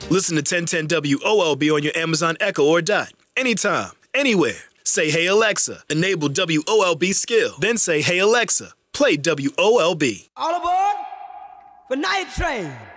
Listen to 1010 WOLB on your Amazon Echo or Dot. Anytime, anywhere. Say, hey Alexa, enable WOLB skill. Then say, hey Alexa, play WOLB. All aboard for Night Train.